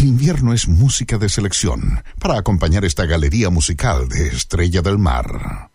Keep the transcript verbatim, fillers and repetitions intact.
El invierno es música de selección para acompañar esta galería musical de Estrella del Mar.